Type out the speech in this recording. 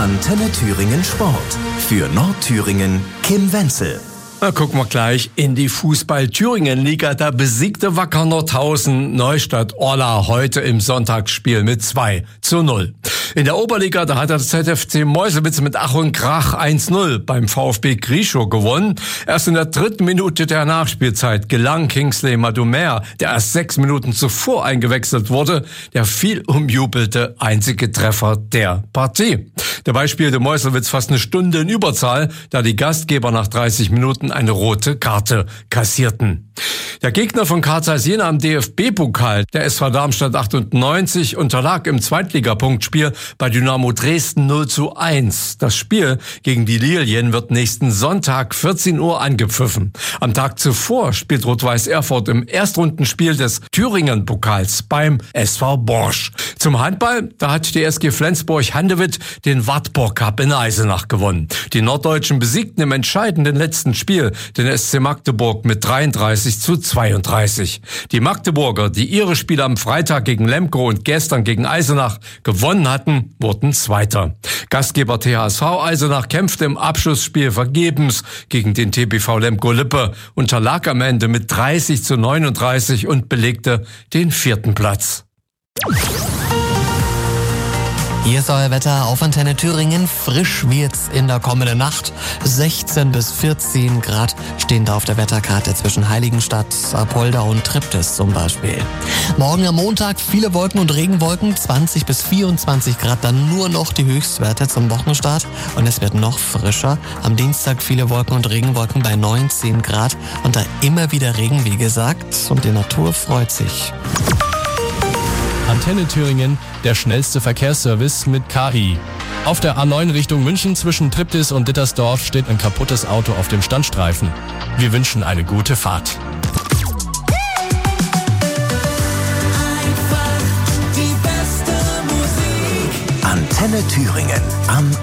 Antenne Thüringen Sport. Für Nordthüringen Kim Wenzel. Na, gucken wir gleich in die Fußball-Thüringen-Liga. Da besiegte Wacker Nordhausen Neustadt-Orla heute im Sonntagsspiel mit 2:0. In der Oberliga, da hat der ZFC Meuselwitz mit Ach und Krach 1:0 beim VfB Grischow gewonnen. Erst in der 3. Minute der Nachspielzeit gelang Kingsley Madumer, der erst 6 Minuten zuvor eingewechselt wurde, der viel umjubelte einzige Treffer der Partie. Dabei spielte Meuselwitz fast eine Stunde in Überzahl, da die Gastgeber nach 30 Minuten eine rote Karte kassierten. Der Gegner von Carl Jena am DFB-Pokal, der SV Darmstadt 98, unterlag im Zweitligapunktspiel bei Dynamo Dresden 0:1. Das Spiel gegen die Lilien wird nächsten Sonntag 14 Uhr angepfiffen. Am Tag zuvor spielt Rot-Weiß Erfurt im Erstrundenspiel des Thüringen-Pokals beim SV Borsch. Zum Handball, da hat die SG Flensburg-Handewitt den Wartburg Cup in Eisenach gewonnen. Die Norddeutschen besiegten im entscheidenden letzten Spiel den SC Magdeburg mit 33:32. Die Magdeburger, die ihre Spiele am Freitag gegen Lemgo und gestern gegen Eisenach gewonnen hatten, wurden Zweiter. Gastgeber THSV Eisenach kämpfte im Abschlussspiel vergebens gegen den TBV Lemgo-Lippe, unterlag am Ende mit 30:39 und belegte den 4. Platz. Hier ist euer Wetter auf Antenne Thüringen. Frisch wird's in der kommenden Nacht. 16 bis 14 Grad stehen da auf der Wetterkarte zwischen Heiligenstadt, Apolda und Triptis zum Beispiel. Morgen am Montag viele Wolken und Regenwolken, 20 bis 24 Grad, dann nur noch die Höchstwerte zum Wochenstart. Und es wird noch frischer. Am Dienstag viele Wolken und Regenwolken bei 19 Grad und da immer wieder Regen, wie gesagt. Und die Natur freut sich. Antenne Thüringen, der schnellste Verkehrsservice mit KI. Auf der A9 Richtung München zwischen Triptis und Dittersdorf steht ein kaputtes Auto auf dem Standstreifen. Wir wünschen eine gute Fahrt. Antenne Thüringen am